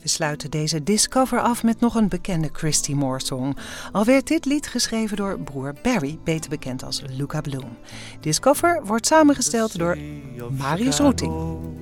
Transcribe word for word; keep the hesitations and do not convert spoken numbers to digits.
We sluiten deze Discover af met nog een bekende Christy Moore song. Al werd dit lied geschreven door broer Barry, beter bekend als Luca Bloom. Discover wordt samengesteld door Marius Roeting.